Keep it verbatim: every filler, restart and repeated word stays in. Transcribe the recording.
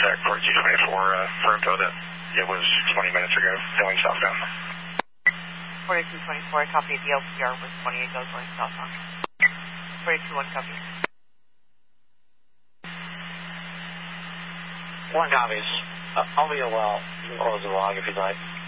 contact for G twenty-four uh, for info that it was twenty minutes ago going southbound. forty-two twenty-four, copy the L P R with twenty-eight goes going southbound. forty-two one, copy. One copies. Uh, I'll be a well. You can close the log if you'd like.